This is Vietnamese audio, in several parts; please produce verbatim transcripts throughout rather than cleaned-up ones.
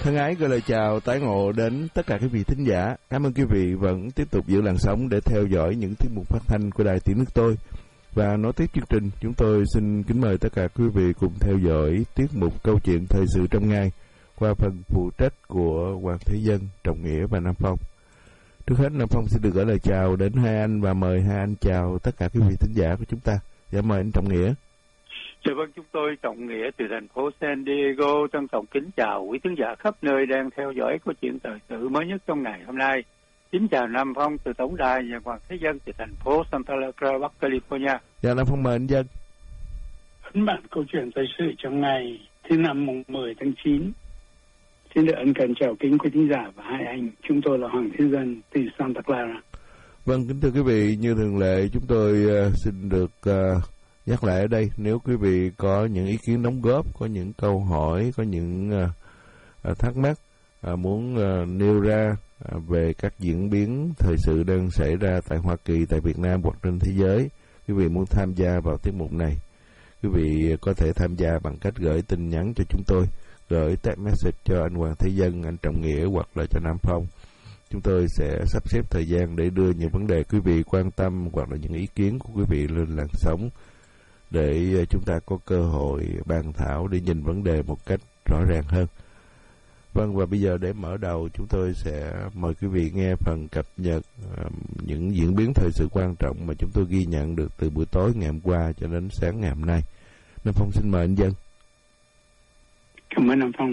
Thân ái gửi lời chào tái ngộ đến tất cả quý vị thính giả. Cảm ơn quý vị vẫn tiếp tục giữ làn sóng để theo dõi những tiết mục phát thanh của Đài Tiếng Nước Tôi. Và nối tiếp chương trình, chúng tôi xin kính mời tất cả quý vị cùng theo dõi tiết mục Câu chuyện thời sự trong ngày qua phần phụ trách của Hoàng Thế Dân, Trọng Nghĩa và Nam Phong. Trước hết, Nam Phong xin được gửi lời chào đến hai anh và mời hai anh chào tất cả quý vị thính giả của chúng ta. Dạ mời anh Trọng Nghĩa. Dạ vâng, chúng tôi Trọng Nghĩa từ thành phố San Diego trân trọng kính chào quý khán giả khắp nơi đang theo dõi câu chuyện thời sự mới nhất trong ngày hôm nay. Kính chào Nam Phong từ tổng đài và Hoàng Thế Dân từ thành phố Santa Clara, Bắc California. Dạ Nam Phong mời anh Dân. Ấn bản câu chuyện thời sự trong ngày thứ năm mùng mười tháng chín. Xin được ân cần chào kính quý thính giả và hai anh. Chúng tôi là Hoàng Thế Dân từ Santa Clara. Vâng, kính thưa quý vị, như thường lệ chúng tôi uh, xin được uh, nhắc lại ở đây, nếu quý vị có những ý kiến đóng góp, có những câu hỏi, có những uh, uh, thắc mắc uh, muốn uh, nêu ra uh, về các diễn biến thời sự đang xảy ra tại Hoa Kỳ, tại Việt Nam hoặc trên thế giới, quý vị muốn tham gia vào tiết mục này, quý vị có thể tham gia bằng cách gửi tin nhắn cho chúng tôi, gửi text message cho anh Hoàng Thế Dân, anh Trọng Nghĩa hoặc là cho Nam Phong. Chúng tôi sẽ sắp xếp thời gian để đưa những vấn đề quý vị quan tâm hoặc là những ý kiến của quý vị lên làn sóng để chúng ta có cơ hội bàn thảo để nhìn vấn đề một cách rõ ràng hơn. Vâng, và bây giờ để mở đầu, chúng tôi sẽ mời quý vị nghe phần cập nhật uh, những diễn biến thời sự quan trọng mà chúng tôi ghi nhận được từ buổi tối ngày hôm qua cho đến sáng ngày hôm nay. Nam Phong xin mời anh Dân. Cảm ơn Nam Phong.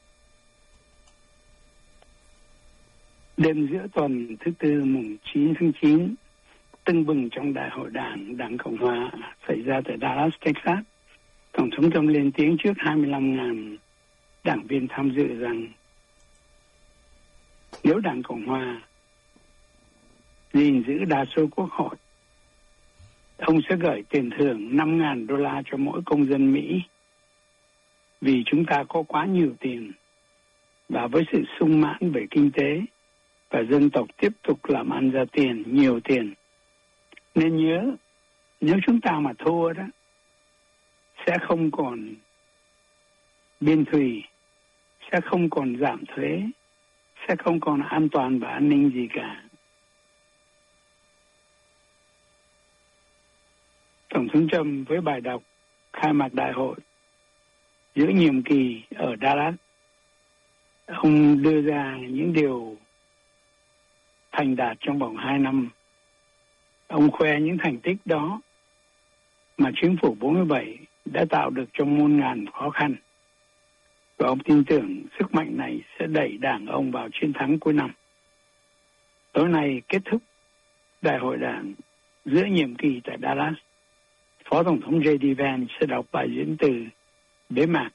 Đêm giữa tuần thứ tư mùng chín tháng chín, tưng bừng trong đại hội đảng Đảng Cộng Hòa xảy ra tại Dallas, Texas. Tổng thống Trump lên tiếng trước hai mươi lăm nghìn đảng viên tham dự rằng nếu Đảng Cộng Hòa gìn giữ đa số quốc hội, ông sẽ gửi tiền thưởng năm nghìn đô la cho mỗi công dân Mỹ vì chúng ta có quá nhiều tiền, và với sự sung mãn về kinh tế và dân tộc tiếp tục làm ăn ra tiền, nhiều tiền. Nên nhớ, nếu chúng ta mà thua đó, sẽ không còn biên thùy, sẽ không còn giảm thuế, sẽ không còn an toàn và an ninh gì cả. Tổng thống Trump với bài đọc khai mạc đại hội giữa nhiệm kỳ ở Dallas, ông đưa ra những điều thành đạt trong vòng hai năm. Ông khoe những thành tích đó mà chính phủ bốn mươi bảy đã tạo được trong muôn ngàn khó khăn. Và ông tin tưởng sức mạnh này sẽ đẩy đảng ông vào chiến thắng cuối năm. Tối nay kết thúc đại hội đảng giữa nhiệm kỳ tại Dallas, Phó Tổng thống giê đê Vance sẽ đọc bài diễn từ bế mạc,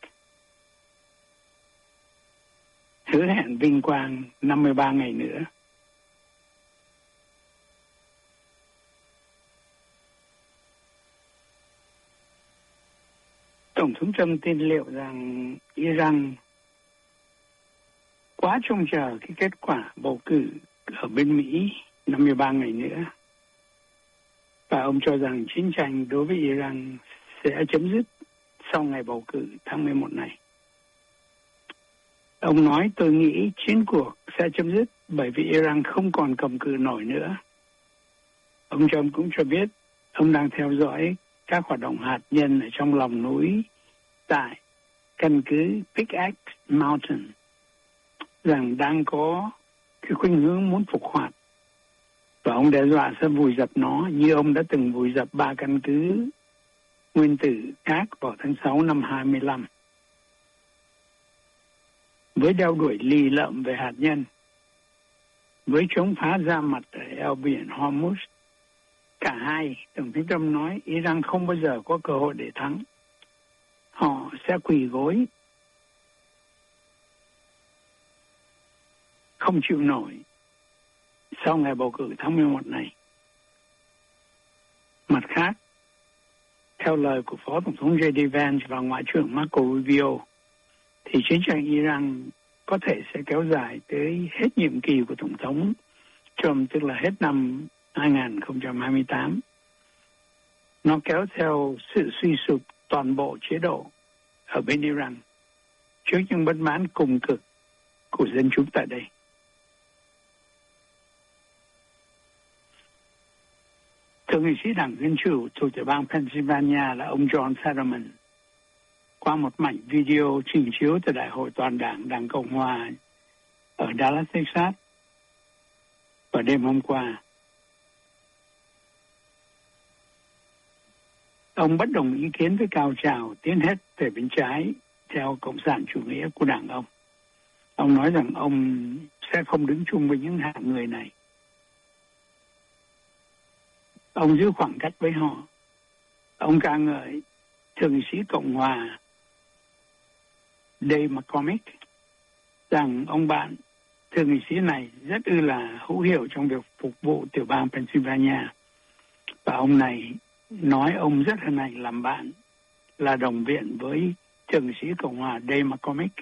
hứa hẹn vinh quang năm mươi ba ngày nữa. Tổng thống Trump tin liệu rằng Iran quá trông chờ cái kết quả bầu cử ở bên Mỹ năm mươi ba ngày nữa. Và ông cho rằng chiến tranh đối với Iran sẽ chấm dứt sau ngày bầu cử tháng mười một này. Ông nói, tôi nghĩ chiến cuộc sẽ chấm dứt bởi vì Iran không còn cầm cự nổi nữa. Ông Trump cũng cho biết ông đang theo dõi các hoạt động hạt nhân ở trong lòng núi tại căn cứ Pickaxe Mountain, rằng đang có cái khuynh hướng muốn phục hoạt. Và ông đe dọa sẽ vùi dập nó như ông đã từng vùi dập ba căn cứ nguyên tử cát vào tháng sáu năm hai mươi lăm. Với đeo đuổi lì lợm về hạt nhân, với chống phá ra mặt ở eo biển Hormuz, cả hai, Tổng thống Trump nói, Iran không bao giờ có cơ hội để thắng. Họ sẽ quỳ gối, không chịu nổi sau ngày bầu cử tháng mười một này. Mặt khác, theo lời của Phó Tổng thống giê đê Vance và Ngoại trưởng Marco Rubio, thì chiến tranh Iran có thể sẽ kéo dài tới hết nhiệm kỳ của Tổng thống Trump, tức là hết năm hai không hai tám. Nó kéo theo sự suy sụp toàn bộ chế độ ở bên Iran trước những bất mãn cùng cực của dân chúng tại đây. Thượng nghị sĩ Đảng Dân Chủ thuộc tiểu bang Pennsylvania là ông John Fetterman, qua một mảnh video trình chiếu từ Đại hội Toàn đảng Đảng Cộng Hòa ở Dallas, Texas vào đêm hôm qua. Ông bất đồng ý kiến với cao trào tiến hết về bên trái theo Cộng sản chủ nghĩa của đảng ông. Ông nói rằng ông sẽ không đứng chung với những hạng người này. Ông giữ khoảng cách với họ. Ông ca ngợi thượng nghị sĩ Cộng hòa Dave McCormick rằng ông bạn thượng nghị sĩ này rất ư là hữu hiệu trong việc phục vụ tiểu bang Pennsylvania. Và ông này nói ông rất hân hạnh làm bạn, là đồng viện với thượng nghị sĩ Cộng hòa Dave McCormick.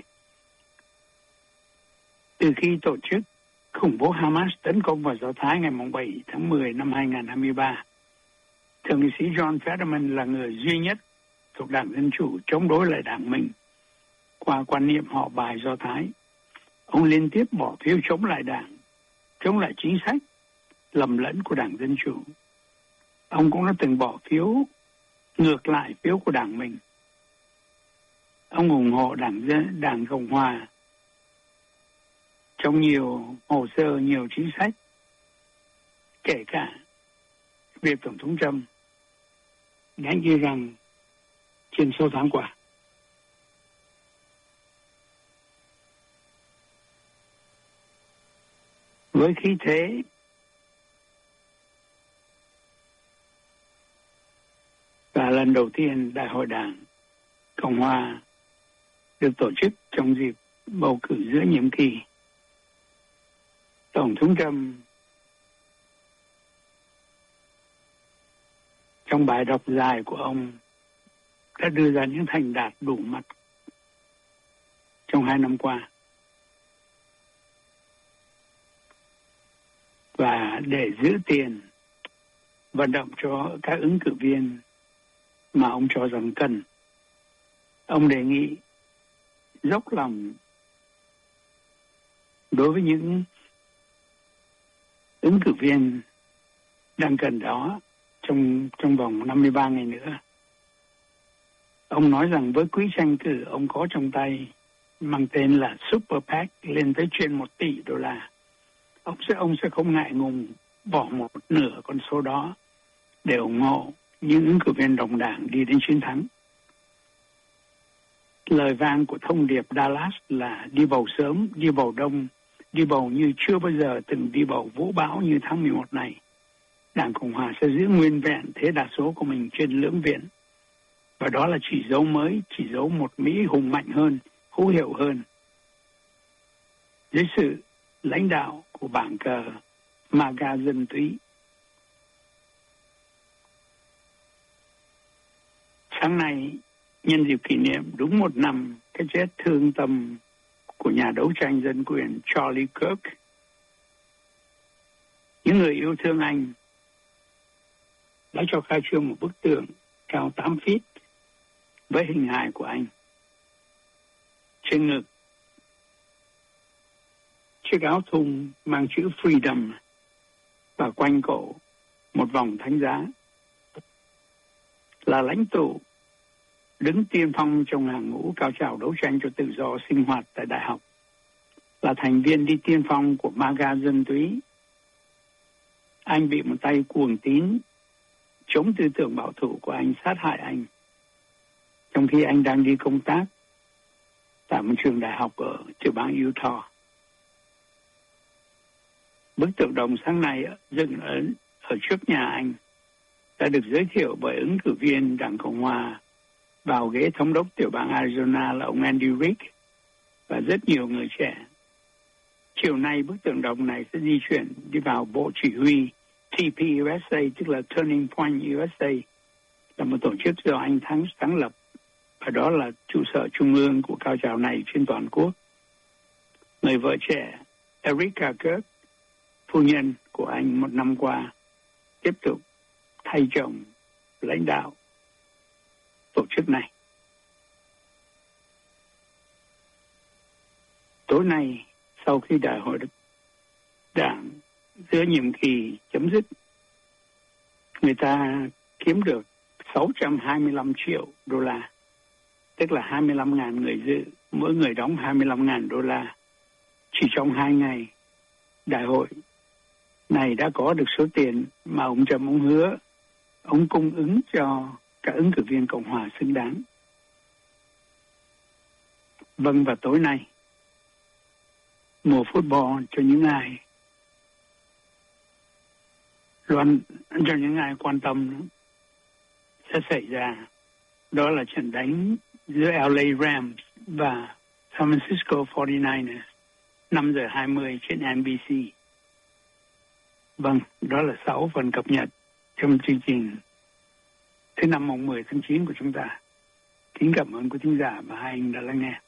Từ khi tổ chức khủng bố Hamas tấn công vào Do Thái ngày bảy tháng mười năm hai nghìn không trăm hai mươi ba, thượng nghị sĩ John Fetterman là người duy nhất thuộc Đảng Dân Chủ chống đối lại đảng mình qua quan niệm họ bài Do Thái. Ông liên tiếp bỏ phiếu chống lại đảng, chống lại chính sách lầm lẫn của Đảng Dân Chủ. Ông cũng đã từng bỏ phiếu ngược lại phiếu của đảng mình. Ông ủng hộ đảng đảng Cộng hòa trong nhiều hồ sơ, nhiều chính sách, kể cả việc Tổng thống Trump đánh Iran trên số tháng qua. Với khí thế và lần đầu tiên Đại hội Đảng Cộng hòa được tổ chức trong dịp bầu cử giữa nhiệm kỳ, Tổng thống Trump trong bài đọc dài của ông đã đưa ra những thành đạt đủ mặt trong hai năm qua. Và để giữ tiền vận động cho các ứng cử viên mà ông cho rằng cần, ông đề nghị dốc lòng đối với những ứng cử viên đang cần đó trong trong vòng năm mươi ba ngày nữa. Ông nói rằng với quỹ tranh cử ông có trong tay mang tên là Super PAC lên tới trên một tỷ đô la, ông sẽ ông sẽ không ngại ngùng bỏ một nửa con số đó để ủng hộ những ứng cử viên đồng đảng đi đến chiến thắng. Lời vang của thông điệp Dallas là đi bầu sớm, đi bầu đông, đi bầu như chưa bao giờ từng đi bầu vũ bão như tháng mười một này. Đảng Cộng hòa sẽ giữ nguyên vẹn thế đa số của mình trên lưỡng viện. Và đó là chỉ dấu mới, chỉ dấu một Mỹ hùng mạnh hơn, hữu hiệu hơn. Dưới sự lãnh đạo của bảng cờ MAGA dân túy. Sáng nay, nhân dịp kỷ niệm đúng một năm cái chết thương tâm của nhà đấu tranh dân quyền Charlie Kirk, những người yêu thương anh đã cho khai trương một bức tượng cao tám feet với hình hài của anh. Trên ngực, chiếc áo thun mang chữ Freedom và quanh cổ một vòng thánh giá. Là lãnh tụ đứng tiên phong trong hàng ngũ cao trào đấu tranh cho tự do sinh hoạt tại đại học. Là thành viên đi tiên phong của MAGA dân túy. Anh bị một tay cuồng tín chống tư tưởng bảo thủ của anh sát hại anh trong khi anh đang đi công tác tại một trường đại học ở tiểu bang Utah. Bức tượng đồng sáng nay dựng ở, ở trước nhà anh đã được giới thiệu bởi ứng cử viên Đảng Cộng hòa vào ghế thống đốc tiểu bang Arizona là ông Andy Rick và rất nhiều người trẻ. Chiều nay bức tượng đồng này sẽ di chuyển đi vào Bộ Chỉ huy T P U S A, tức là Turning Point U S A, là một tổ chức do anh Thắng sáng lập, và đó là trụ sở trung ương của cao trào này trên toàn quốc. Người vợ trẻ Erica Kirk, phu nhân của anh một năm qua, tiếp tục thay chồng lãnh đạo tổ chức này. Tối nay, sau khi đại hội đảng giữa nhiệm kỳ chấm dứt, người ta kiếm được sáu trăm hai mươi lăm triệu đô la, tức là hai mươi lăm ngàn người dự, mỗi người đóng hai mươi lăm ngàn đô la. Chỉ trong hai ngày, đại hội này đã có được số tiền mà ông Trump ông hứa ông cung ứng cho các ứng cử viên Cộng hòa xứng đáng. Vâng, và tối nay, mùa football cho những ai loan cho những ai quan tâm sẽ xảy ra. Đó là trận đánh giữa L A Rams và San Francisco forty-niners, năm giờ hai mươi trên N B C. Vâng, đó là sáu phần cập nhật trong chương trình thứ năm mùng mười tháng chín của chúng ta. Kính cảm ơn quý thính giả và hai anh đã lắng nghe.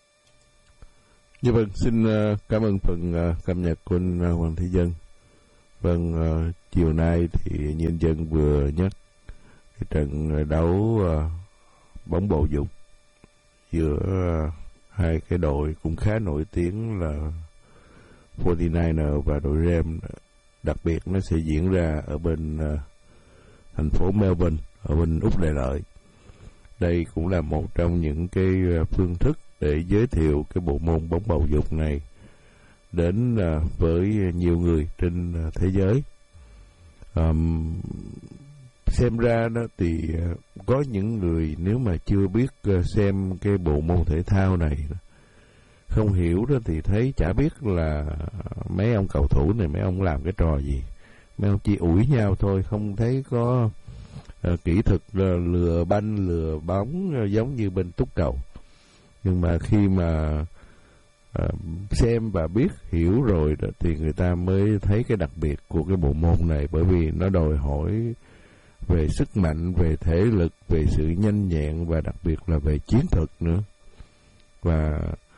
Dạ vâng, xin uh, cảm ơn phần uh, cập nhật của anh uh, Hoàng Thế Dân. Vâng, uh, chiều nay thì nhân dân vừa nhắc cái trận đấu uh, bóng bầu dục giữa uh, hai cái đội cũng khá nổi tiếng là forty-niners và đội Rams. Đặc biệt nó sẽ diễn ra ở bên uh, thành phố Melbourne, ở bên Úc Đại Lợi. Đây cũng là một trong những cái uh, phương thức để giới thiệu cái bộ môn bóng bầu dục này đến uh, với nhiều người trên uh, thế giới. Um, xem ra đó thì uh, có những người nếu mà chưa biết uh, xem cái bộ môn thể thao này, không hiểu đó thì thấy chả biết là mấy ông cầu thủ này mấy ông làm cái trò gì, mấy ông chỉ ủi nhau thôi, không thấy có uh, kỹ thuật uh, lừa banh lừa bóng uh, giống như bên túc cầu. Nhưng mà khi mà uh, xem và biết hiểu rồi đó, thì người ta mới thấy cái đặc biệt của cái bộ môn này, bởi vì nó đòi hỏi về sức mạnh, về thể lực, về sự nhanh nhẹn và đặc biệt là về chiến thuật nữa. Và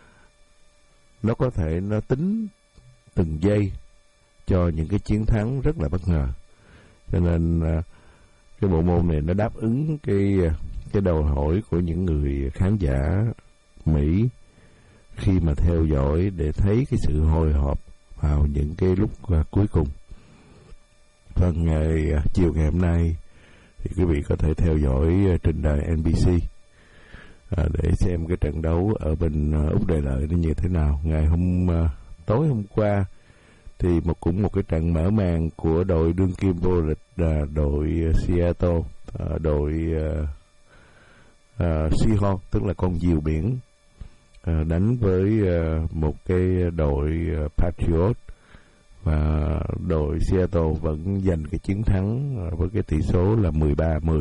nó có thể nó tính từng giây cho những cái chiến thắng rất là bất ngờ. Cho nên uh, cái bộ môn này nó đáp ứng cái cái đòi hỏi của những người khán giả Mỹ khi mà theo dõi để thấy cái sự hồi hộp vào những cái lúc uh, cuối cùng. Phần ngày uh, chiều ngày hôm nay thì quý vị có thể theo dõi uh, trên đài N B C uh, để xem cái trận đấu ở bên uh, Úc Đại Lợi nó như thế nào. Ngày hôm uh, tối hôm qua thì một cũng một cái trận mở màn của đội đương kim vô địch uh, đội uh, Seattle, uh, đội uh, uh, Seahawks, tức là con diều biển, uh, đánh với uh, một cái đội uh, Patriot, và đội Seattle vẫn giành cái chiến thắng uh, với cái tỷ số là mười ba mười.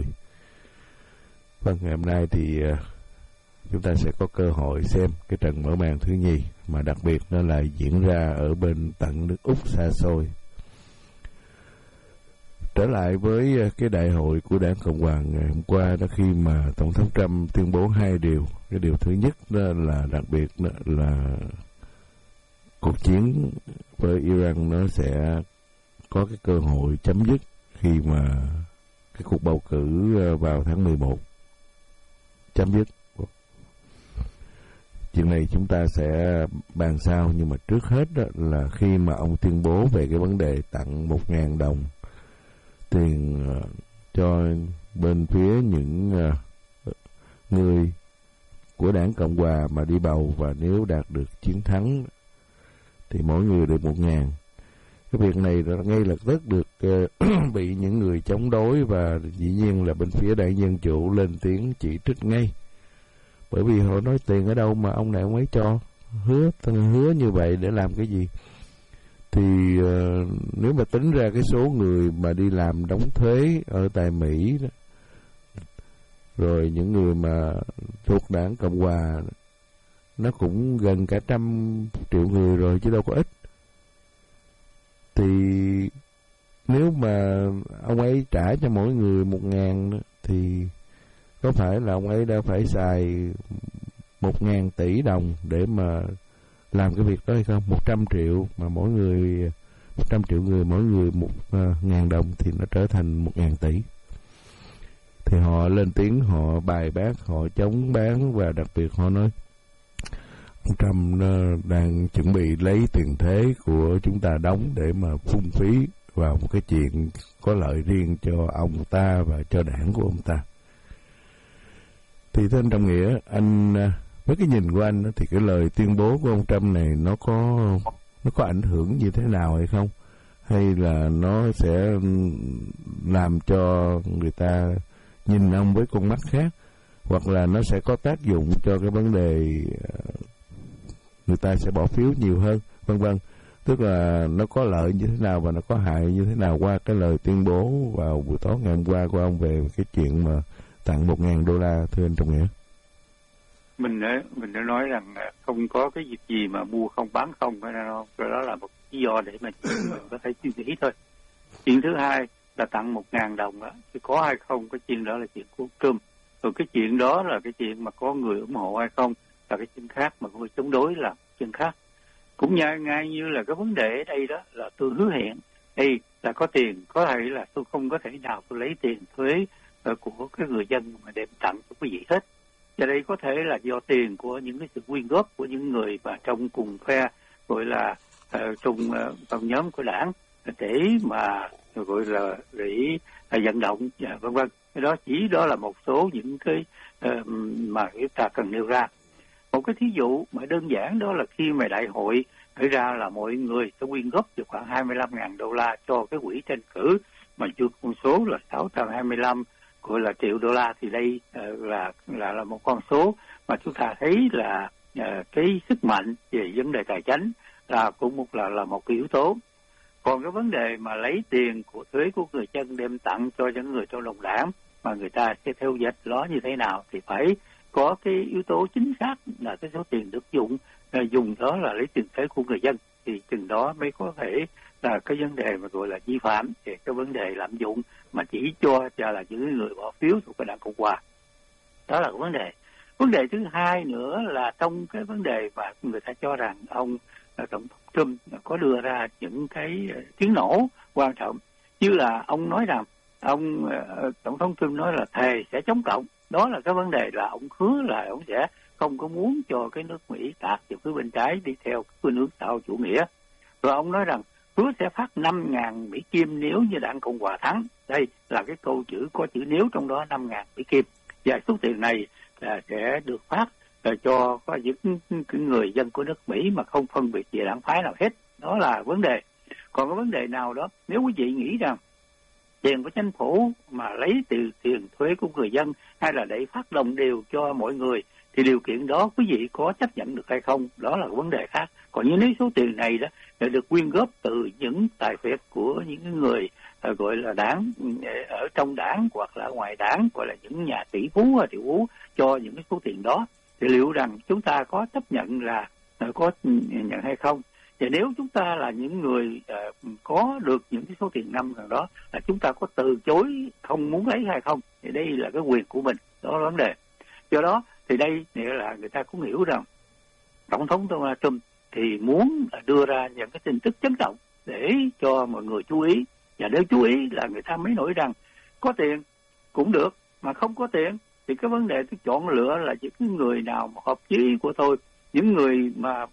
Vâng, ngày hôm nay thì uh, chúng ta sẽ có cơ hội xem cái trận mở màn thứ nhì, mà đặc biệt nó lại diễn ra ở bên tận nước Úc xa xôi. Trở lại với cái đại hội của đảng Cộng hòa ngày hôm qua đó, khi mà Tổng thống Trump tuyên bố hai điều. Cái điều thứ nhất đó là đặc biệt đó là cuộc chiến với Iran nó sẽ có cái cơ hội chấm dứt khi mà cái cuộc bầu cử vào tháng mười một chấm dứt. Chuyện này chúng ta sẽ bàn sau, nhưng mà trước hết đó là khi mà ông tuyên bố về cái vấn đề tặng một ngàn đồng tiền uh, cho bên phía những uh, người của đảng Cộng hòa mà đi bầu, và nếu đạt được chiến thắng thì mỗi người được một ngàn. Cái việc này ngay lập tức được uh, bị những người chống đối và dĩ nhiên là bên phía đảng Dân Chủ lên tiếng chỉ trích ngay. Bởi vì họ nói tiền ở đâu mà ông này ông ấy cho, hứa hứa như vậy để làm cái gì? Thì uh, nếu mà tính ra cái số người mà đi làm đóng thuế ở tại Mỹ đó, rồi những người mà thuộc đảng Cộng hòa, nó cũng gần cả trăm triệu người rồi chứ đâu có ít. Thì nếu mà ông ấy trả cho mỗi người một ngàn thì có phải là ông ấy đã phải xài một ngàn tỷ đồng để mà làm cái việc đó hay không? Một trăm triệu mà mỗi người, một trăm triệu người mỗi người một uh, ngàn đồng thì nó trở thành một ngàn tỷ. Thì họ lên tiếng, họ bài bác, họ chống bán, và đặc biệt họ nói ông Trump nó đang chuẩn bị lấy tiền thế của chúng ta đóng để mà phung phí vào một cái chuyện có lợi riêng cho ông ta và cho đảng của ông ta. Thì thưa anh Trọng Nghĩa, anh với cái nhìn của anh thì cái lời tuyên bố của ông Trump này nó có nó có ảnh hưởng như thế nào hay không? Hay là nó sẽ làm cho người ta nhìn ông với con mắt khác, hoặc là nó sẽ có tác dụng cho cái vấn đề người ta sẽ bỏ phiếu nhiều hơn, vân vân. Tức là nó có lợi như thế nào và nó có hại như thế nào qua cái lời tuyên bố vào buổi tối ngày hôm qua của ông về cái chuyện mà tặng một ngàn đô la, thưa anh Trọng Nghĩa? Mình đã, mình đã nói rằng không có cái việc gì mà mua không bán không, cái đó, cái đó là một lý do để mà mình có thể suy nghĩ thôi. Chuyện thứ hai là tặng một ngàn đồng đó, thì có hay không, cái chuyện đó là chuyện của Trump. Rồi cái chuyện đó là cái chuyện mà có người ủng hộ hay không là cái chuyện khác, mà người chống đối là chuyện khác. Cũng ngay, ngay như là cái vấn đề ở đây đó là tôi hứa hẹn đây là có tiền, có thể là tôi không có thể nào tôi lấy tiền thuế của cái người dân mà đem tặng cho quý vị hết. Và đây có thể là do tiền của những cái sự quyên góp của những người mà trong cùng phe, gọi là uh, trong uh, nhóm của đảng, để mà gọi là để uh, vận động và vân vân. Cái đó chỉ đó là một số những cái uh, mà chúng ta cần nêu ra. Một cái thí dụ mà đơn giản đó là khi mà đại hội xảy ra là mọi người sẽ quyên góp được khoảng hai mươi lăm ngàn đô la cho cái quỹ tranh cử, mà chưa con số là sáu trăm hai mươi lăm gọi là triệu đô la, thì đây uh, là là là một con số mà chúng ta thấy là uh, cái sức mạnh về vấn đề tài chính là cũng một là là một cái yếu tố. Còn cái vấn đề mà lấy tiền của thuế của người dân đem tặng cho những người trong đồng đảng mà người ta sẽ theo dệt nó như thế nào thì phải có cái yếu tố chính xác là cái số tiền được dụng uh, dùng đó là lấy tiền thuế của người dân, thì chừng đó mới có thể là cái vấn đề mà gọi là vi phạm về cái vấn đề lạm dụng mà chỉ cho cho là những người bỏ phiếu thuộc cái đảng Cộng hòa. Đó là cái vấn đề. Vấn đề thứ hai nữa là trong cái vấn đề mà người ta cho rằng ông Tổng thống Trump có đưa ra những cái tiếng nổ quan trọng, như là ông nói rằng ông Tổng thống Trump nói là thề sẽ chống cộng. Đó là cái vấn đề là ông hứa là ông sẽ không có muốn cho cái nước Mỹ tạt vào phía bên trái đi theo cái khuynh hướng xã hội chủ nghĩa. Rồi ông nói rằng hứa sẽ phát năm ngàn Mỹ Kim nếu như đảng Cộng hòa thắng. Đây là cái câu chữ có chữ nếu trong đó, năm ngàn Mỹ Kim. Và số tiền này là sẽ được phát là cho có những người dân của nước Mỹ mà không phân biệt về đảng phái nào hết. Đó là vấn đề. Còn cái vấn đề nào đó, nếu quý vị nghĩ rằng tiền của chính phủ mà lấy từ tiền thuế của người dân hay là để phát đồng đều cho mọi người, thì điều kiện đó quý vị có chấp nhận được hay không, đó là vấn đề khác. Còn như nếu số tiền này đó để được quyên góp từ những tài phiệt của những người uh, gọi là đảng ở trong đảng hoặc là ngoài đảng, gọi là những nhà tỷ phú hay triệu phú cho những cái số tiền đó, thì liệu rằng chúng ta có chấp nhận là uh, có nhận hay không? Và nếu chúng ta là những người uh, có được những cái số tiền năm lần đó, là chúng ta có từ chối không muốn lấy hay không, thì đây là cái quyền của mình. Đó là vấn đề. Do đó thì đây nghĩa là người ta cũng hiểu rằng Tổng thống Donald Trump thì muốn đưa ra những cái tin tức chấn động để cho mọi người chú ý. Và nếu chú ý là người ta mới nói rằng có tiền cũng được, mà không có tiền thì cái vấn đề tôi chọn lựa là những người nào mà hợp chí của tôi, những người mà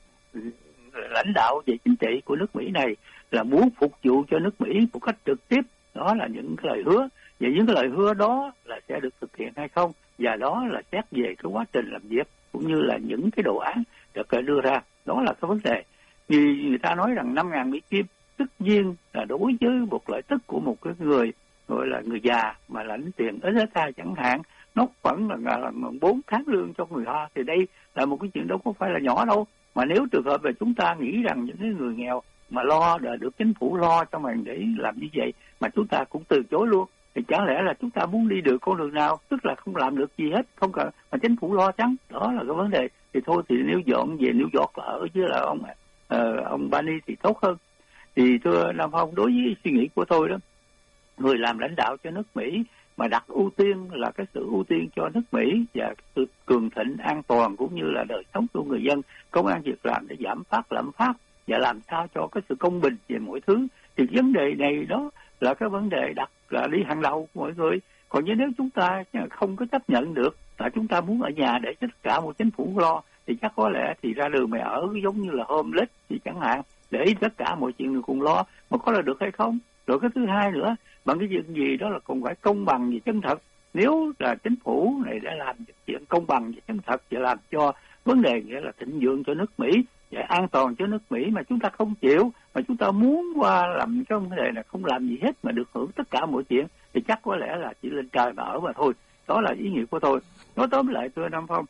lãnh đạo về chính trị của nước Mỹ này là muốn phục vụ cho nước Mỹ một cách trực tiếp. Đó là những cái lời hứa, và những cái lời hứa đó là sẽ được thực hiện hay không, và đó là xét về cái quá trình làm việc cũng như là những cái đồ án được đưa ra. Đó là cái vấn đề. Vì người ta nói rằng năm ngàn Mỹ Kim tất nhiên là đối với một lợi tức của một cái người gọi là người già mà lãnh tiền ở rất xa chẳng hạn, nó vẫn là, là bốn tháng lương cho người Hoa, thì đây là một cái chuyện đâu có phải là nhỏ đâu. Mà nếu trường hợp là chúng ta nghĩ rằng những cái người nghèo mà lo được chính phủ lo cho mình để làm như vậy mà chúng ta cũng từ chối luôn, thì chẳng lẽ là chúng ta muốn đi được con đường nào, tức là không làm được gì hết, không cần mà chính phủ lo chăng? Đó là cái vấn đề. Thì thôi thì nếu dọn về New York là ở với là ông uh, ông Bernie thì tốt hơn. Thì thưa Nam Phong, đối với suy nghĩ của tôi đó, người làm lãnh đạo cho nước Mỹ mà đặt ưu tiên là cái sự ưu tiên cho nước Mỹ và sự cường thịnh an toàn cũng như là đời sống của người dân, công ăn việc làm để giảm phát lạm phát và làm sao cho cái sự công bình về mọi thứ, thì vấn đề này đó là cái vấn đề đặt là đi hàng đầu của mọi người. Còn như nếu chúng ta không có chấp nhận được là chúng ta muốn ở nhà để tất cả một chính phủ lo, thì chắc có lẽ thì ra đường mày ở giống như là homeless thì chẳng hạn, để tất cả mọi chuyện đều cùng lo, mà có là được hay không? Rồi cái thứ hai nữa, bằng cái chuyện gì đó là còn phải công bằng và chân thật. Nếu là chính phủ này đã làm chuyện công bằng và chân thật và làm cho vấn đề nghĩa là thịnh vượng cho nước Mỹ và an toàn cho nước Mỹ mà chúng ta không chịu, mà chúng ta muốn qua làm cái vấn đề là không làm gì hết mà được hưởng tất cả mọi chuyện, thì chắc có lẽ là chỉ lên trời mà ở mà thôi. Đó là ý nghĩa của tôi. Nói tóm lại thưa Nam Phong,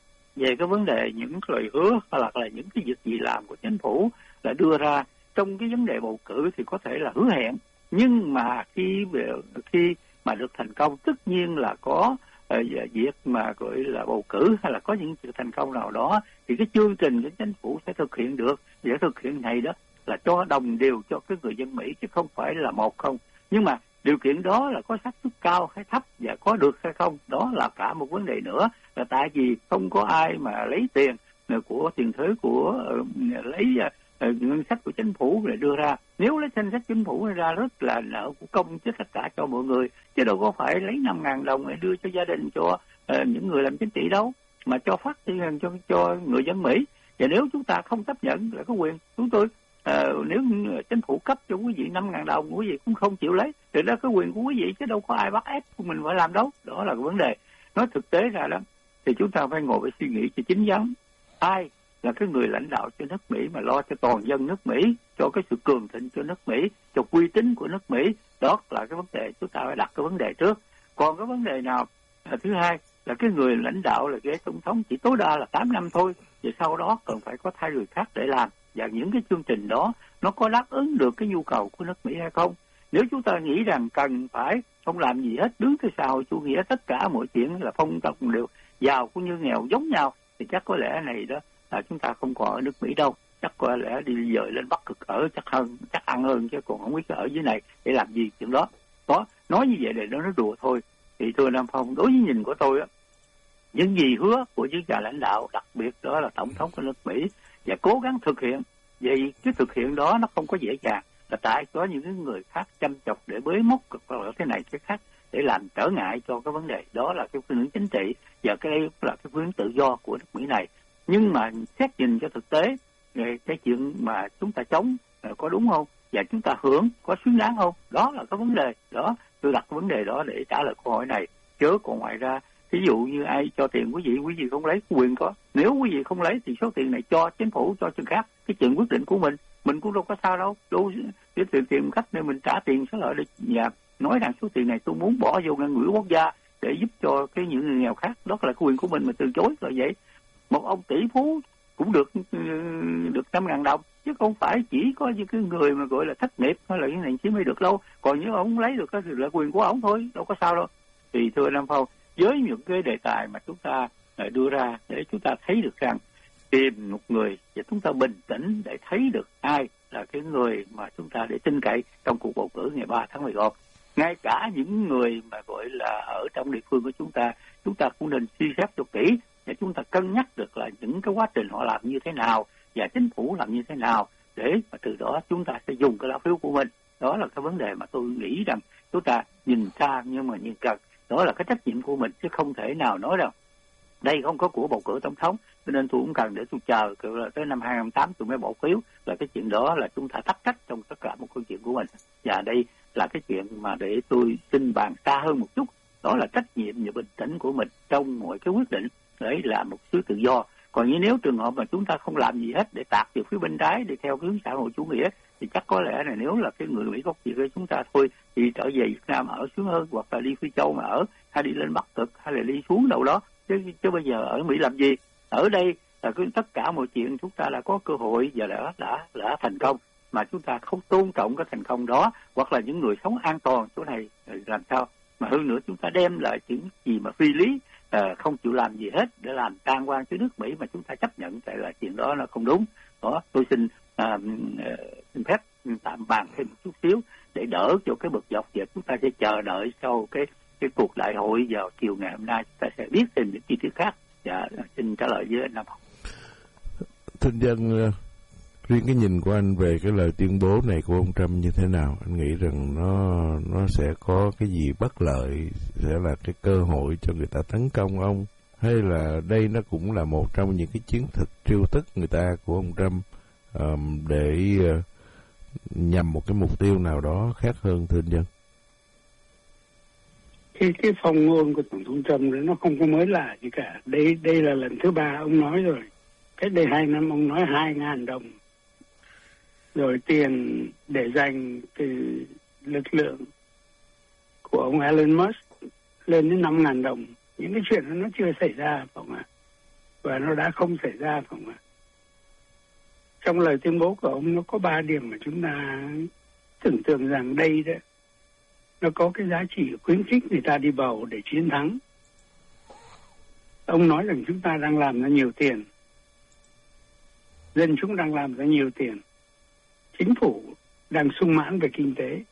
về cái vấn đề những lời hứa hoặc là, là những cái việc gì làm của chính phủ là đưa ra trong cái vấn đề bầu cử thì có thể là hứa hẹn, nhưng mà khi khi mà được thành công tất nhiên là có uh, việc mà gọi là bầu cử hay là có những sự thành công nào đó thì cái chương trình của chính phủ sẽ thực hiện được. Để thực hiện này đó là cho đồng đều cho cái người dân Mỹ chứ không phải là một không. Nhưng mà điều kiện đó là có xác suất cao hay thấp và có được hay không, đó là cả một vấn đề nữa. Là tại vì không có ai mà lấy tiền của tiền thuế của uh, lấy uh, ngân sách của chính phủ để đưa ra. Nếu lấy ngân sách chính phủ ra rất là nợ của công chứ tất cả cho mọi người, chứ đâu có phải lấy năm ngàn đồng để đưa cho gia đình, cho uh, những người làm chính trị đâu, mà cho phát tiền cho cho người dân Mỹ. Và nếu chúng ta không chấp nhận là có quyền, chúng tôi uh, nếu chính phủ cấp cho quý vị năm ngàn đồng, quý vị cũng không chịu lấy, thì đó cái quyền của quý vị chứ đâu có ai bắt ép của mình phải làm đâu. Đó là cái vấn đề. Nói thực tế ra đó thì chúng ta phải ngồi và suy nghĩ cho chính chắn, ai là cái người lãnh đạo cho nước Mỹ mà lo cho toàn dân nước Mỹ, cho cái sự cường thịnh cho nước Mỹ, cho uy tín của nước Mỹ. Đó là cái vấn đề chúng ta phải đặt cái vấn đề trước. Còn cái vấn đề nào là thứ hai là cái người lãnh đạo là ghế tổng thống chỉ tối đa là tám năm thôi, và sau đó cần phải có thay đổi khác để làm, và những cái chương trình đó nó có đáp ứng được cái nhu cầu của nước Mỹ hay không. Nếu chúng ta nghĩ rằng cần phải không làm gì hết, đứng từ sau chủ nghĩa tất cả mọi chuyện là phong tộc đều giàu cũng như nghèo giống nhau, thì chắc có lẽ này đó là chúng ta không còn ở nước Mỹ đâu. Chắc có lẽ đi dời lên Bắc Cực ở chắc hơn, chắc ăn hơn, chứ còn không biết ở dưới này để làm gì chuyện đó. Đó, nói như vậy để nó nói đùa thôi. Thì thưa Nam Phong, đối với nhìn của tôi á, những gì hứa của những nhà lãnh đạo, đặc biệt đó là tổng thống của nước Mỹ, và cố gắng thực hiện, vậy cái thực hiện đó nó không có dễ dàng, là tại có những người khác chăm chọc để bới móc hoặc là thế này cái khác để làm trở ngại cho cái vấn đề. Đó là cái khuynh hướng chính trị, và cái đây là cái khuynh hướng tự do của nước Mỹ này. Nhưng mà xét nhìn cho thực tế, cái chuyện mà chúng ta chống có đúng không, và chúng ta hưởng có xứng đáng không, đó là cái vấn đề. Đó, tôi đặt cái vấn đề đó để trả lời câu hỏi này. Chớ còn ngoài ra, ví dụ như ai cho tiền quý vị, quý vị không lấy, quyền có. Nếu quý vị không lấy thì số tiền này cho chính phủ, cho trường khác, cái chuyện quyết định của mình, mình cũng đâu có sao đâu. Đâu để tìm tìm cách để mình trả tiền số lợi để nhà nói rằng số tiền này tôi muốn bỏ vô ngân quỹ quốc gia để giúp cho cái những người nghèo khác, đó là quyền của mình mà từ chối là vậy. Một ông tỷ phú cũng được được năm ngàn đồng, chứ không phải chỉ có những cái người mà gọi là thất nghiệp hay là những này chỉ mới được đâu. Còn nếu ông lấy được thì là quyền của ông thôi, đâu có sao đâu. Thì thưa Nam Phong, với những cái đề tài mà chúng ta đưa ra để chúng ta thấy được rằng tìm một người và chúng ta bình tĩnh để thấy được ai là cái người mà chúng ta để tin cậy trong cuộc bầu cử ngày ba tháng mười một. Ngay cả những người mà gọi là ở trong địa phương của chúng ta, chúng ta cũng nên suy xét cho kỹ để chúng ta cân nhắc được là những cái quá trình họ làm như thế nào và chính phủ làm như thế nào, để mà từ đó chúng ta sẽ dùng cái lá phiếu của mình. Đó là cái vấn đề mà tôi nghĩ rằng chúng ta nhìn xa nhưng mà nhìn gần. Đó là cái trách nhiệm của mình, chứ không thể nào nói rằng đây không có của bầu cử tổng thống cho nên tôi cũng cần để tôi chờ là tới năm hai không tám tôi mới bỏ phiếu. Là cái chuyện đó là chúng ta tắc trách trong tất cả một câu chuyện của mình. Và đây là cái chuyện mà để tôi xin bàn xa hơn một chút, đó là trách nhiệm và bình tĩnh của mình trong mọi cái quyết định để làm một xứ tự do. Còn như nếu trường hợp mà chúng ta không làm gì hết để tạt về phía bên trái để theo hướng xã hội chủ nghĩa, thì chắc có lẽ là nếu là cái người Mỹ gốc Việt của chúng ta thôi thì trở về Việt Nam ở xuống hơn, hoặc là đi Phi Châu mà ở, hay đi lên Bắc Cực, hay là đi xuống đâu đó. Chứ, chứ bây giờ ở Mỹ làm gì? Ở đây là cứ tất cả mọi chuyện chúng ta đã có cơ hội và đã, đã, đã thành công, mà chúng ta không tôn trọng cái thành công đó, hoặc là những người sống an toàn chỗ này làm sao? Mà hơn nữa chúng ta đem lại những gì mà phi lý, à, không chịu làm gì hết để làm tan quan cho nước Mỹ mà chúng ta chấp nhận, tại là chuyện đó là không đúng. Đó, tôi xin à, xin phép tạm bàn thêm một chút xíu để đỡ cho cái bực dọc, và chúng ta sẽ chờ đợi sau cái cái cuộc đại hội vào chiều ngày hôm nay chúng ta sẽ biết thêm những chi tiết khác. Dạ, xin trả lời với anh Nam. Thưa dân, riêng cái nhìn của anh về cái lời tuyên bố này của ông Trump như thế nào? Anh nghĩ rằng nó nó sẽ có cái gì bất lợi, sẽ là cái cơ hội cho người ta tấn công ông, hay là đây nó cũng là một trong những cái chiến thuật trêu tức người ta của ông Trump um, để uh, nhằm một cái mục tiêu nào đó khác hơn, thưa anh Dân? Cái, cái phong ngôn của Tổng thống Trump nó không có mới lạ gì cả. Đây đây là lần thứ ba ông nói rồi. Cách đây hai năm ông nói hai ngàn đồng. Rồi tiền để dành từ lực lượng của ông Elon Musk lên đến năm ngàn đồng. Những cái chuyện đó nó chưa xảy ra, phải không ạ? Và nó đã không xảy ra, phải không ạ? Trong lời tuyên bố của ông nó có ba điểm mà chúng ta tưởng tượng rằng đây đó, nó có cái giá trị khuyến khích người ta đi bầu để chiến thắng. Ông nói rằng chúng ta đang làm ra nhiều tiền. Dân chúng đang làm ra nhiều tiền. Chính phủ đang sung mãn về kinh tế.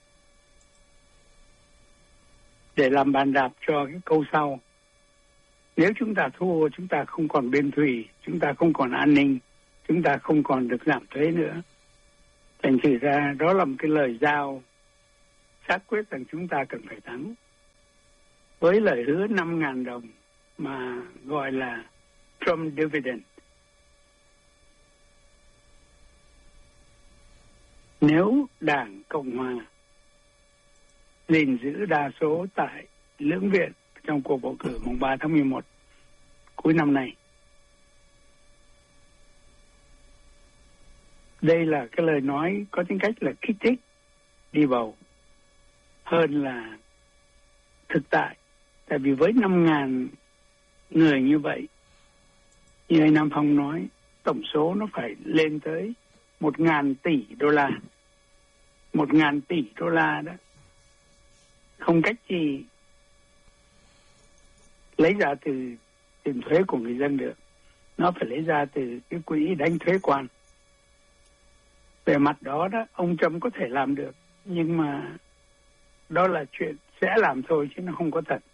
Để làm bàn đạp cho cái câu sau. Nếu chúng ta thua, chúng ta không còn biên thủy, chúng ta không còn an ninh, chúng ta không còn được giảm thuế nữa. Thành thử ra đó là một cái lời giao xác quyết rằng chúng ta cần phải thắng. Với lời hứa năm ngàn đồng mà gọi là Trump Dividend. Nếu Đảng Cộng Hòa gìn giữ đa số tại lưỡng viện trong cuộc bầu cử mùng ba tháng mười một cuối năm nay, đây là cái lời nói có tính cách là kích thích đi bầu hơn là thực tại. Tại vì với năm ngàn người như vậy, như anh Nam Phong nói, tổng số nó phải lên tới một ngàn tỷ đô la. Một ngàn tỷ đô la đó. Không cách gì lấy ra từ tiền thuế của người dân được. Nó phải lấy ra từ cái quỹ đánh thuế quan. Về mặt đó đó, ông Trump có thể làm được. Nhưng mà đó là chuyện sẽ làm thôi chứ nó không có thật.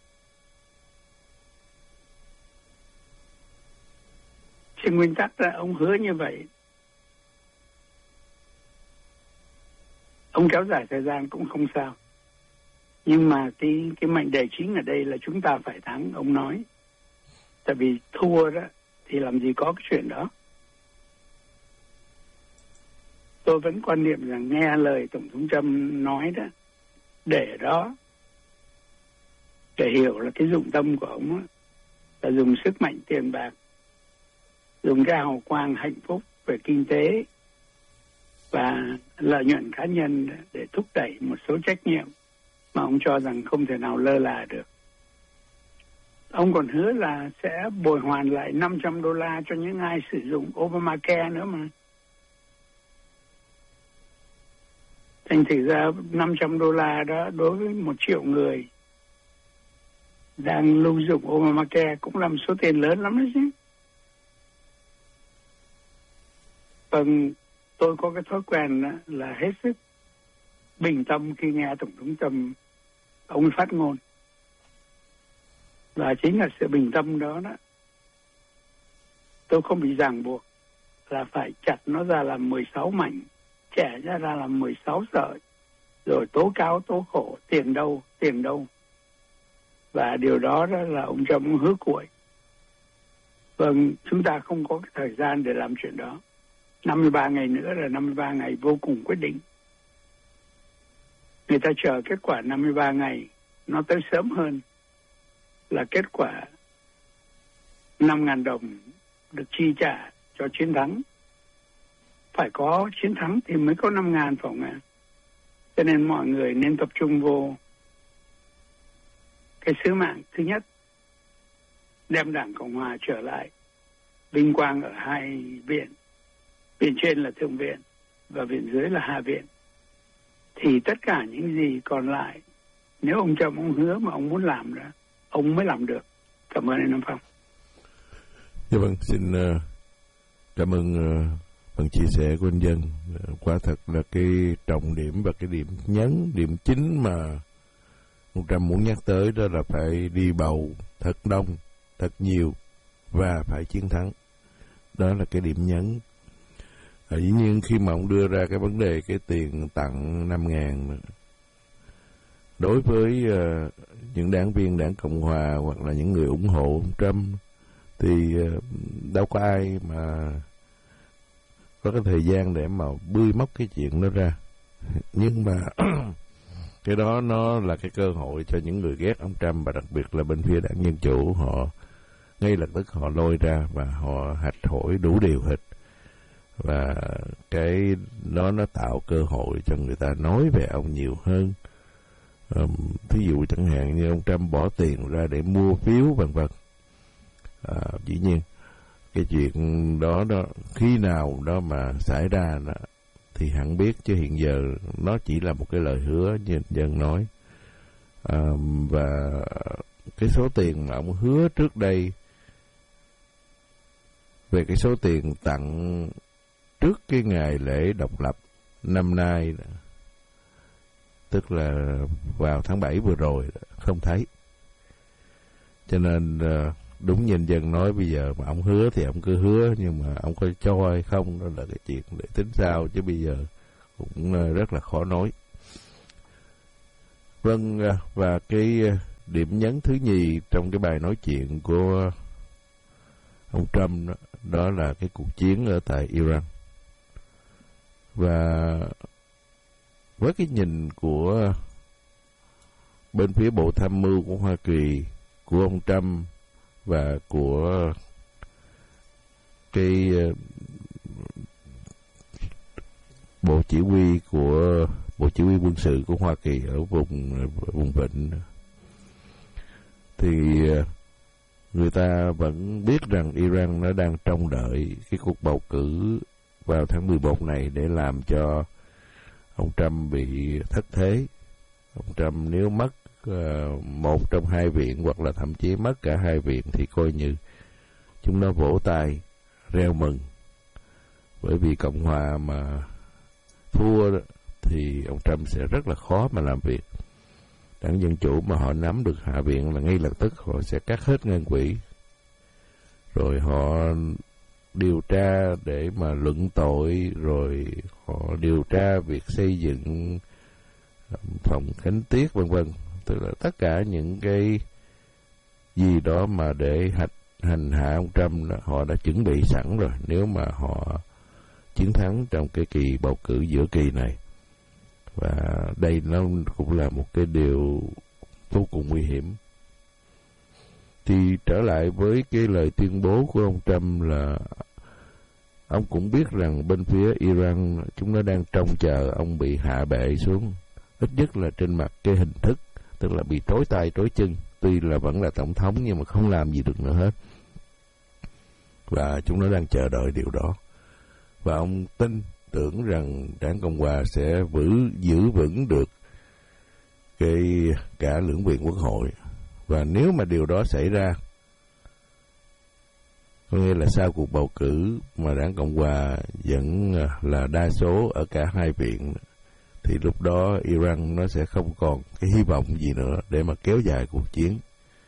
Trên nguyên tắc là ông hứa như vậy. Ông kéo dài thời gian cũng không sao. Nhưng mà cái, cái mệnh đề chính ở đây là chúng ta phải thắng, ông nói. Tại vì thua đó thì làm gì có cái chuyện đó. Tôi vẫn quan niệm rằng nghe lời Tổng thống Trump nói đó, để đó, để hiểu là cái dụng tâm của ông đó, là dùng sức mạnh tiền bạc, dùng cái hào quang hạnh phúc về kinh tế và lợi nhuận cá nhân để thúc đẩy một số trách nhiệm mà ông cho rằng không thể nào lơ là được. Ông còn hứa là sẽ bồi hoàn lại năm trăm đô la cho những ai sử dụng Obamacare nữa mà. Thành thử ra năm trăm đô la đó đối với một triệu người đang lưu dụng Obamacare cũng là một số tiền lớn lắm đấy chứ. Vâng, tôi có cái thói quen là hết sức bình tâm khi nghe Tổng thống Trump ông phát ngôn. Và chính là sự bình tâm đó đó, tôi không bị ràng buộc là phải chặt nó ra làm mười sáu mảnh, chẻ ra ra làm mười sáu sợi, rồi tố cáo tố khổ, tiền đâu, tiền đâu. Và điều đó, đó là ông Trump hứa cuội. Vâng, chúng ta không có cái thời gian để làm chuyện đó. năm mươi ba ngày nữa là năm mươi ba ngày vô cùng quyết định. Người ta chờ kết quả năm mươi ba ngày, nó tới sớm hơn là kết quả năm ngàn đồng được chi trả cho chiến thắng. Phải có chiến thắng thì mới có năm ngàn, phải không ạ? Cho nên mọi người nên tập trung vô cái sứ mạng thứ nhất, đem Đảng Cộng Hòa trở lại vinh quang ở hai viện. Viện trên là Thượng viện và viện dưới là Hạ viện. Thì tất cả những gì còn lại, nếu ông Trump ông hứa mà ông muốn làm đó, ông mới làm được. Cảm ơn anh Nam Phong. Dạ vâng, xin uh, cảm ơn uh, phần chia sẻ của anh Dân. Uh, quả thật là cái trọng điểm và cái điểm nhấn, điểm chính mà ông Trump muốn nhắc tới đó là phải đi bầu thật đông, thật nhiều và phải chiến thắng. Đó là cái điểm nhấn. À, dĩ nhiên khi mà ông đưa ra cái vấn đề cái tiền tặng năm ngàn đối với uh, những đảng viên Đảng Cộng Hòa hoặc là những người ủng hộ ông Trump thì đâu có ai mà có cái thời gian để mà bươi móc cái chuyện đó ra. Nhưng mà cái đó nó là cái cơ hội cho những người ghét ông Trump, và đặc biệt là bên phía đảng Dân Chủ, họ ngay lập tức họ lôi ra và họ hạch hỏi đủ điều hết. Và cái đó nó tạo cơ hội cho người ta nói về ông nhiều hơn. Um, thí dụ chẳng hạn như ông Trump bỏ tiền ra để mua phiếu vân vân. À, dĩ nhiên cái chuyện đó đó khi nào đó mà xảy ra đó, thì hẳn biết, chứ hiện giờ nó chỉ là một cái lời hứa như dân nói. À, và cái số tiền mà ông hứa trước đây, về cái số tiền tặng trước cái ngày lễ độc lập năm nay, tức là vào tháng bảy vừa rồi, không thấy. Cho nên đúng như dân nói, bây giờ mà ông hứa thì ông cứ hứa, nhưng mà ông có cho hay không đó là cái chuyện để tính sau, chứ bây giờ cũng rất là khó nói. Vâng, và cái điểm nhấn thứ nhì trong cái bài nói chuyện của ông Trump đó, đó là cái cuộc chiến ở tại Iran. Và với cái nhìn của bên phía Bộ Tham mưu của Hoa Kỳ, của ông Trump và của cái Bộ Chỉ huy của Bộ Chỉ huy quân sự của Hoa Kỳ ở vùng vùng Vịnh, thì người ta vẫn biết rằng Iran nó đang trông đợi cái cuộc bầu cử vào tháng mười một này để làm cho ông Trump bị thất thế. Ông Trump nếu mất uh, một trong hai viện, hoặc là thậm chí mất cả hai viện, thì coi như chúng nó vỗ tay reo mừng. Bởi vì Cộng hòa mà thua đó, thì ông Trump sẽ rất là khó mà làm việc. Đảng Dân Chủ mà họ nắm được hạ viện là ngay lập tức họ sẽ cắt hết ngân quỹ, rồi họ điều tra để mà luận tội, rồi họ điều tra việc xây dựng phòng khánh tiết vân vân. Tức là tất cả những cái gì đó mà để hạch, hành hạ ông Trump đó, họ đã chuẩn bị sẵn rồi nếu mà họ chiến thắng trong cái kỳ bầu cử giữa kỳ này. Và đây nó cũng là một cái điều vô cùng nguy hiểm. Thì trở lại với cái lời tuyên bố của ông Trump là ông cũng biết rằng bên phía Iran chúng nó đang trông chờ ông bị hạ bệ xuống, ít nhất là trên mặt cái hình thức, tức là bị trói tay trói chân, tuy là vẫn là tổng thống nhưng mà không làm gì được nữa hết. Và chúng nó đang chờ đợi điều đó. Và ông tin tưởng rằng đảng Cộng hòa sẽ giữ, giữ vững được cái cả lưỡng viện quốc hội. Và nếu mà điều đó xảy ra, có nghĩa là sau cuộc bầu cử mà đảng Cộng hòa vẫn là đa số ở cả hai viện, thì lúc đó Iran nó sẽ không còn cái hy vọng gì nữa để mà kéo dài cuộc chiến.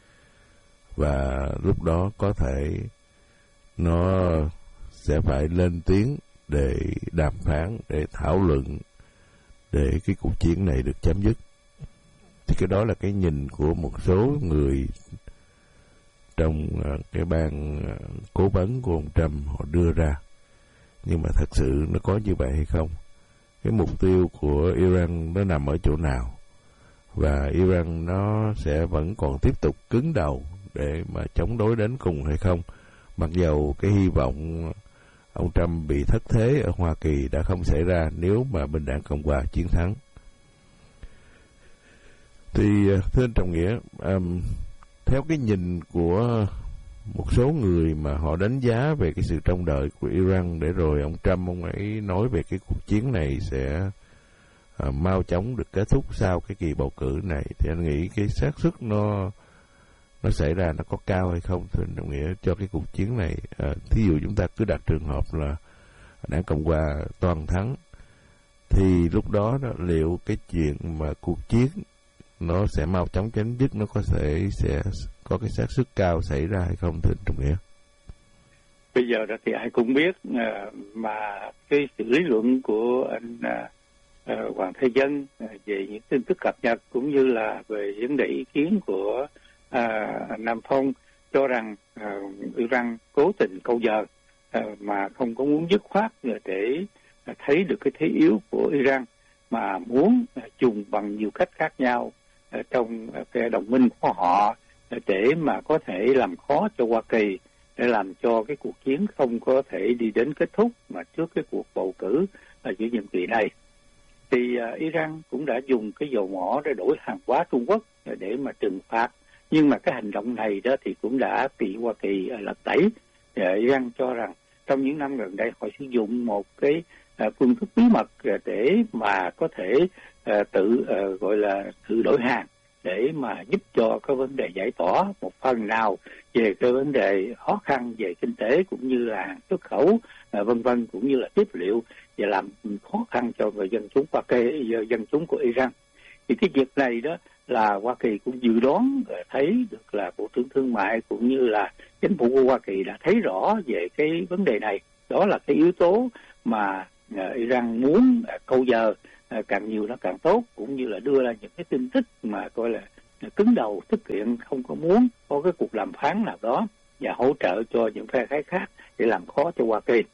Và lúc đó có thể nó sẽ phải lên tiếng để đàm phán, để thảo luận, để cái cuộc chiến này được chấm dứt. Thì cái đó là cái nhìn của một số người trong cái ban cố vấn của ông Trump họ đưa ra. Nhưng mà thật sự nó có như vậy hay không? Cái mục tiêu của Iran nó nằm ở chỗ nào? Và Iran nó sẽ vẫn còn tiếp tục cứng đầu để mà chống đối đến cùng hay không? Mặc dầu cái hy vọng ông Trump bị thất thế ở Hoa Kỳ đã không xảy ra nếu mà bên đảng Cộng hòa chiến thắng. Thì thưa anh Trọng Nghĩa, um, theo cái nhìn của một số người mà họ đánh giá về cái sự trông đợi của Iran, để rồi ông Trump ông ấy nói về cái cuộc chiến này sẽ uh, mau chóng được kết thúc sau cái kỳ bầu cử này, thì anh nghĩ cái xác suất nó nó xảy ra nó có cao hay không, thưa anh Trọng Nghĩa, cho cái cuộc chiến này? Uh, thí dụ chúng ta cứ đặt trường hợp là đảng Cộng hòa toàn thắng, thì lúc đó, đó liệu cái chuyện mà cuộc chiến nó sẽ mau chóng chấm dứt, nó có thể sẽ có cái xác suất cao xảy ra hay không, thưa anh Trọng Nghĩa? Bây giờ đó thì ai cũng biết, mà cái sự lý luận của anh Hoàng Thế Dân về những tin tức cập nhật cũng như là về vấn đề ý kiến của Nam Phong cho rằng uh, Iran cố tình câu giờ uh, mà không có muốn dứt khoát để uh, thấy được cái thế yếu của Iran, mà muốn uh, dùng bằng nhiều cách khác nhau uh, trong uh, cái đồng minh của họ uh, để mà có thể làm khó cho Hoa Kỳ, để làm cho cái cuộc chiến không có thể đi đến kết thúc mà trước cái cuộc bầu cử uh, giữa nhiệm kỳ này. Thì uh, Iran cũng đã dùng cái dầu mỏ để đổi hàng hóa Trung Quốc uh, để mà trừng phạt. Nhưng mà cái hành động này đó thì cũng đã bị Hoa Kỳ uh, lật tẩy. Uh, Iran cho rằng trong những năm gần đây họ sử dụng một cái uh, phương thức bí mật uh, để mà có thể uh, tự uh, gọi là tự đổi hàng, để mà giúp cho cái vấn đề giải tỏa một phần nào về cái vấn đề khó khăn về kinh tế cũng như là hàng xuất khẩu uh, vân vân, cũng như là tiếp liệu, và làm khó khăn cho người dân chúng Hoa Kỳ, dân chúng của Iran. Thì cái việc này đó là Hoa Kỳ cũng dự đoán thấy được, là Bộ trưởng Thương mại cũng như là chính phủ của Hoa Kỳ đã thấy rõ về cái vấn đề này. Đó là cái yếu tố mà uh, Iran muốn uh, câu giờ uh, càng nhiều nó càng tốt, cũng như là đưa ra những cái tin tức mà gọi là uh, cứng đầu thực hiện, không có muốn có cái cuộc đàm phán nào đó và hỗ trợ cho những phe phái khác để làm khó cho Hoa Kỳ.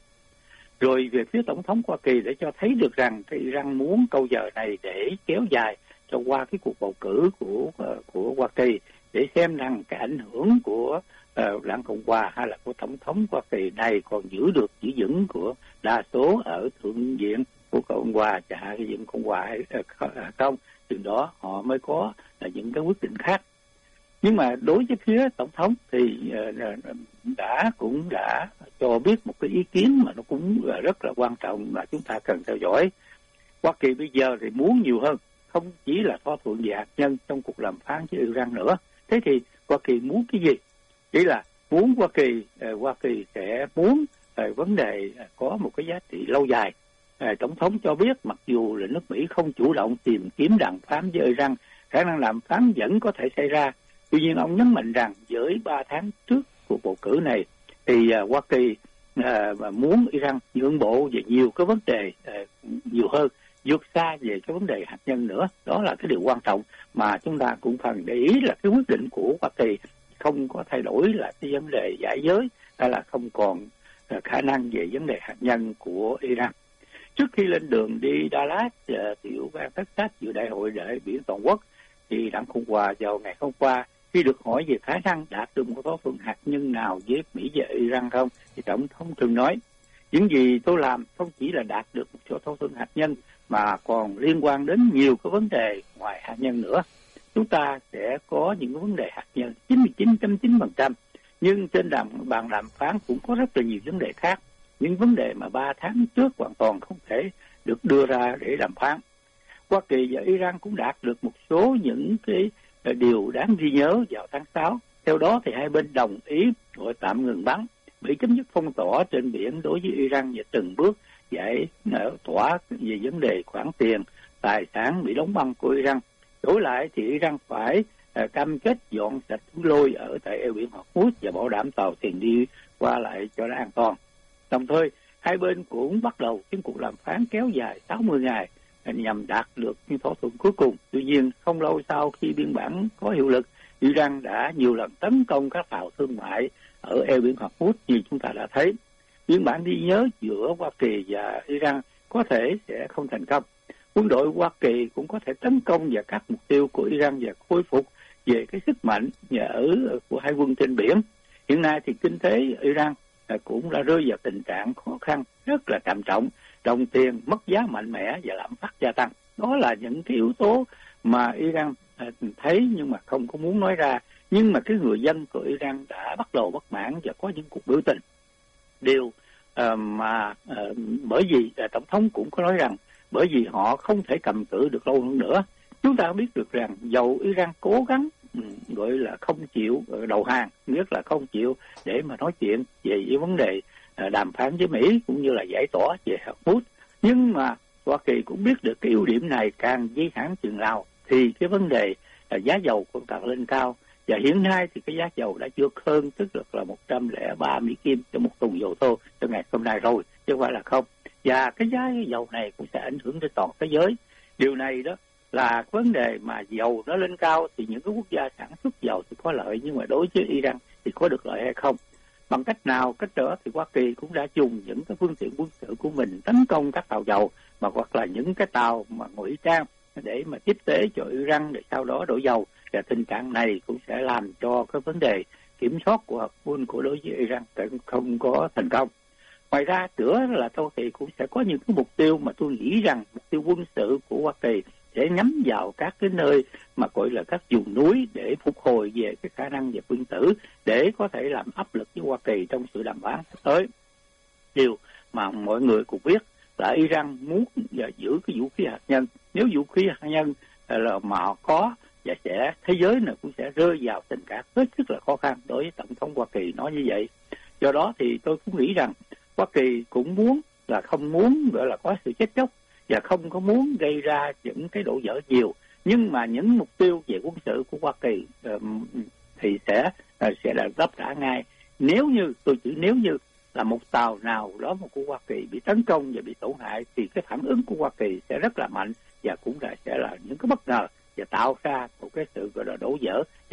Rồi về phía Tổng thống Hoa Kỳ để cho thấy được rằng cái Iran muốn câu giờ này để kéo dài cho qua cái cuộc bầu cử của uh, của Hoa Kỳ, để xem rằng cái ảnh hưởng của uh, đảng Cộng hòa hay là của Tổng thống Hoa Kỳ này còn giữ được giữ vững của đa số ở thượng viện của Cộng hòa và hạ viện Cộng hòa hay uh, không, từ đó họ mới có uh, những cái quyết định khác. Nhưng mà đối với phía Tổng thống thì uh, đã cũng đã cho biết một cái ý kiến mà nó cũng uh, rất là quan trọng mà chúng ta cần theo dõi. Hoa Kỳ bây giờ thì muốn nhiều hơn, không chỉ là thỏa thuận về hạt nhân trong cuộc đàm phán với Iran nữa. Thế thì Hoa Kỳ muốn cái gì? Chỉ là muốn Hoa Kỳ uh, Hoa Kỳ sẽ muốn uh, vấn đề uh, có một cái giá trị lâu dài. Uh, Tổng thống cho biết mặc dù là nước Mỹ không chủ động tìm kiếm đàm phán với Iran, khả năng đàm phán vẫn có thể xảy ra. Tuy nhiên ông nhấn mạnh rằng với ba tháng trước cuộc bầu cử này thì uh, Hoa Kỳ uh, muốn Iran nhượng bộ về nhiều cái vấn đề uh, nhiều hơn, vượt xa về cái vấn đề hạt nhân nữa. Đó là cái điều quan trọng mà chúng ta cũng cần để ý, là cái quyết định của Hoa Kỳ không có thay đổi là cái vấn đề giải giới hay là không còn uh, khả năng về vấn đề hạt nhân của Iran. Trước khi lên đường đi Dallas, uh, tiểu bang Texas dự đại hội đại biểu toàn quốc, thì đảng Cộng hòa vào ngày hôm qua khi được hỏi về khả năng đạt được một thỏa thuận hạt nhân nào với Mỹ và Iran không, thì Tổng thống Trump nói những gì tôi làm không chỉ là đạt được một thỏa thuận hạt nhân mà còn liên quan đến nhiều cái vấn đề ngoài hạt nhân nữa. Chúng ta sẽ có những cái vấn đề hạt nhân chín mươi chín phẩy chín phần trăm, nhưng trên đàm bàn đàm phán cũng có rất là nhiều vấn đề khác, những vấn đề mà ba tháng trước hoàn toàn không thể được đưa ra để đàm phán. Hoa Kỳ và Iran cũng đạt được một số những cái điều đáng ghi nhớ vào tháng sáu. Theo đó thì hai bên đồng ý gọi tạm ngừng bắn, Mỹ chấm dứt phong tỏa trên biển đối với Iran và từng bước giải tỏa về vấn đề khoản tiền, tài sản bị đóng băng của Iran. Đổi lại thì Iran phải uh, cam kết dọn sạch thú lôi ở tại eo biển Hormuz và bảo đảm tàu thuyền đi qua lại cho nó an toàn. Đồng thời, hai bên cũng bắt đầu những cuộc đàm phán kéo dài sáu mươi ngày nhằm đạt được những thỏa thuận cuối cùng. Tuy nhiên, không lâu sau khi biên bản có hiệu lực, Iran đã nhiều lần tấn công các tàu thương mại ở eo biển Hormuz như chúng ta đã thấy. Biên bản ghi nhớ giữa Hoa Kỳ và Iran có thể sẽ không thành công. Quân đội Hoa Kỳ cũng có thể tấn công vào các mục tiêu của Iran và khôi phục về cái sức mạnh ở của hai quân trên biển. Hiện nay thì kinh tế Iran cũng đã rơi vào tình trạng khó khăn rất là trầm trọng, đồng tiền mất giá mạnh mẽ và lạm phát gia tăng. Đó là những cái yếu tố mà Iran thấy nhưng mà không có muốn nói ra. Nhưng mà cái người dân của Iran đã bắt đầu bất mãn và có những cuộc biểu tình. Điều uh, mà uh, bởi vì uh, Tổng thống cũng có nói rằng bởi vì họ không thể cầm cự được lâu hơn nữa. Chúng ta biết được rằng dầu Iran cố gắng um, gọi là không chịu uh, đầu hàng, nhất là không chịu để mà nói chuyện về những vấn đề uh, đàm phán với Mỹ cũng như là giải tỏa về Hormuz, nhưng mà Hoa Kỳ cũng biết được cái ưu điểm này, càng dây hãng chừng nào thì cái vấn đề uh, giá dầu cũng càng lên cao. Và hiện nay thì cái giá dầu đã vượt hơn, tức là một trăm lẻ ba Mỹ Kim cho một thùng dầu thô cho ngày hôm nay rồi, chứ không phải là không. Và cái giá dầu này cũng sẽ ảnh hưởng đến toàn thế giới. Điều này đó là vấn đề mà dầu nó lên cao thì những cái quốc gia sản xuất dầu thì có lợi, nhưng mà đối với Iran thì có được lợi hay không? Bằng cách nào cách nữa thì Hoa Kỳ cũng đã dùng những cái phương tiện quân sự của mình tấn công các tàu dầu mà hoặc là những cái tàu mà ngụy trang để mà tiếp tế cho Iran để sau đó đổ dầu, và tình trạng này cũng sẽ làm cho cái vấn đề kiểm soát của hạt quân của đối với Iran không có thành công. Ngoài ra nữa là tôi thì cũng sẽ có những cái mục tiêu mà tôi nghĩ rằng mục tiêu quân sự của Hoa Kỳ sẽ nhắm vào các cái nơi mà gọi là các vùng núi để phục hồi về cái khả năng về quân sự, để có thể làm áp lực với Hoa Kỳ trong sự đàm phán sắp tới. Điều mà mọi người cũng biết là Iran muốn giữ cái vũ khí hạt nhân. Nếu vũ khí hạt nhân là mà họ có, và sẽ thế giới này cũng sẽ rơi vào tình trạng hết sức là khó khăn. Đối với tổng thống Hoa Kỳ nói như vậy. Do đó thì tôi cũng nghĩ rằng Hoa Kỳ cũng muốn là không muốn gọi là có sự chết chóc và không có muốn gây ra những cái đổ vỡ nhiều, nhưng mà những mục tiêu về quân sự của Hoa Kỳ uh, thì sẽ uh, sẽ là đáp trả ngay. Nếu như tôi chỉ nếu như là một tàu nào đó mà của Hoa Kỳ bị tấn công và bị tổn hại thì cái phản ứng của Hoa Kỳ sẽ rất là mạnh, và cũng là sẽ là những cái bất ngờ và tạo ra một cái sự gọi là đổ vỡ.